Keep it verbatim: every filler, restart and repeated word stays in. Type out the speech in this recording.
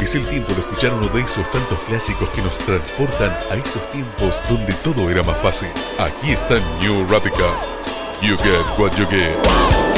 Es el tiempo de escuchar uno de esos tantos clásicos que nos transportan a esos tiempos donde todo era más fácil. Aquí están New Radicals. You get what you get.